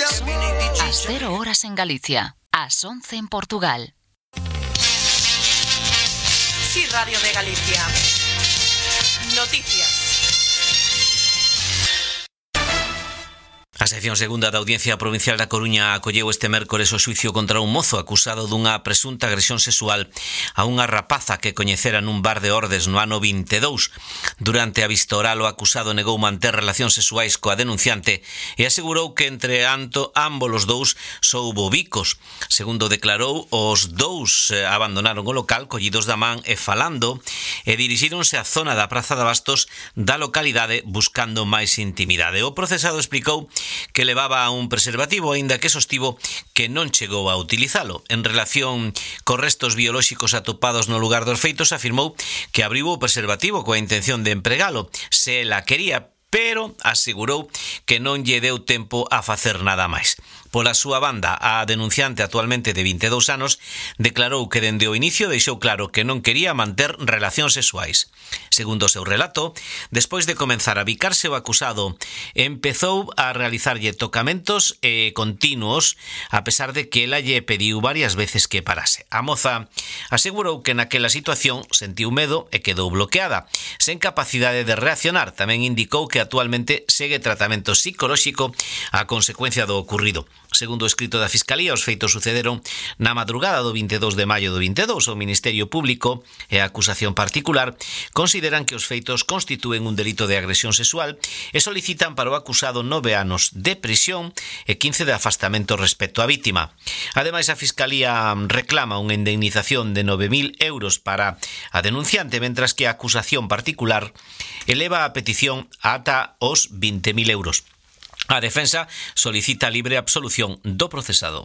A 0 horas en Galicia, ás 11 en Portugal. Sí, Radio de Galicia. Noticias. A sección segunda da Audiencia Provincial da Coruña acolleu este mércores o xuicio contra un mozo acusado dunha presunta agresión sexual a unha rapaza que coñecera nun bar de Ordes no ano 22. Durante a vista oral, o acusado negou manter relacións sexuais coa denunciante e asegurou que entre ambos os dous só houbo bicos. Segundo declarou, os dous abandonaron o local collidos da man e falando e dirixíronse á zona da Praza de Abastos da localidade buscando máis intimidade. O procesado explicou que levaba un preservativo, aínda que sostivo que non chegou a utilizalo. En relación cos restos biolóxicos atopados no lugar dos feitos, afirmou que abriu o preservativo coa intención de empregalo, se ela quería, pero asegurou que non lle deu tempo a facer nada máis. Pola súa banda, a denunciante, actualmente de 22 anos, declarou que dende o inicio deixou claro que non quería manter relacións sexuais. Segundo o seu relato, despois de comenzar a bicarse, o acusado empezou a realizarlle tocamentos continuos, a pesar de que ela lle pediu varias veces que parase. A moza asegurou que naquela situación sentiu medo e quedou bloqueada, sen capacidade de reaccionar. Tamén indicou que actualmente segue tratamento psicolóxico a consecuencia do ocurrido. Segundo o escrito da Fiscalía, os feitos sucederon na madrugada do 22 de maio do 22. O Ministerio Público e a acusación particular consideran que os feitos constitúen un delito de agresión sexual e solicitan para o acusado 9 anos de prisión e 15 de afastamento respecto á vítima. Ademais, a Fiscalía reclama unha indemnización de 9.000 euros para a denunciante, mentras que a acusación particular eleva a petición ata os 20.000 euros. A defensa solicita a libre absolución do procesado.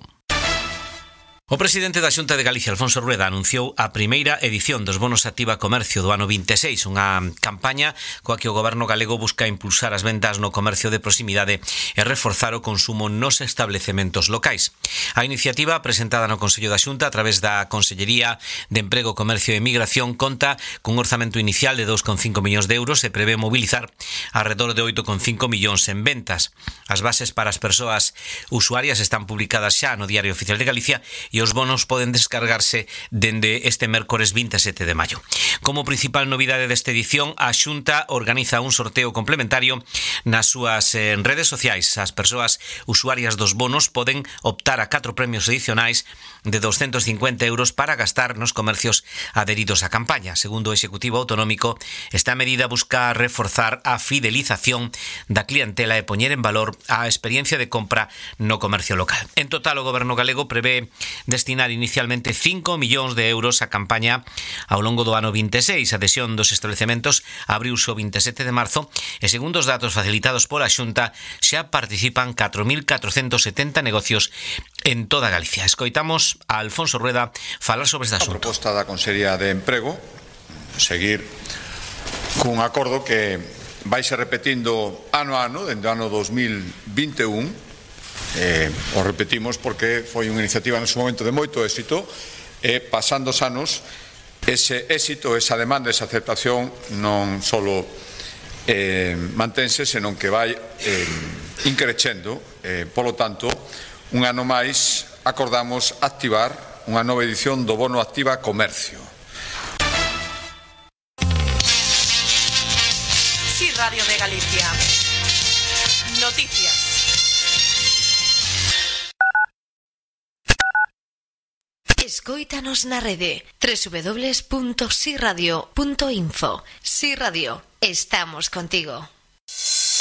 O presidente da Xunta de Galicia, Alfonso Rueda, anunciou a primeira edición dos bonos Activa Comercio do ano 26, unha campaña coa que o goberno galego busca impulsar as vendas no comercio de proximidade e reforzar o consumo nos establecementos locais. A iniciativa, presentada no Consello da Xunta a través da Consellería de Emprego, Comercio e Migración, conta cun orzamento inicial de 2,5 millóns de euros e prevé mobilizar alrededor de 8,5 millóns en ventas. As bases para as persoas usuarias están publicadas xa no Diario Oficial de Galicia e os bonos poden descargarse dende este mércores 27 de maio. Como principal novidade desta edición, a Xunta organiza un sorteo complementario nas súas redes sociais. As persoas usuarias dos bonos poden optar a 4 premios adicionais de 250 euros para gastar nos comercios adheridos á campaña. Segundo o Executivo Autonómico, esta medida busca reforzar a fidelización da clientela e poñer en valor a experiencia de compra no comercio local. En total, o Goberno galego prevé destinar inicialmente 5 millóns de euros á campaña ao longo do ano 26. A adhesión dos establecementos abriuse o 27 de marzo e, segundo os datos facilitados pola Xunta, xa participan 4.470 negocios en toda Galicia. Escoitamos a Alfonso Rueda falar sobre este asunto. A proposta da Consellería de Emprego seguir cun acordo que vai ser repetindo ano a ano, dende o ano 2021. O repetimos porque foi unha iniciativa no seu momento de moito éxito e pasando os anos ese éxito, esa demanda, esa aceptación non só mantense, senón que vai increcendo. Polo tanto, un ano máis acordamos activar unha nova edición do Bono Activa Comercio. Sí, Radio de Galicia. Noticias. Escóitanos na rede www.siradio.info. Si Radio, estamos contigo.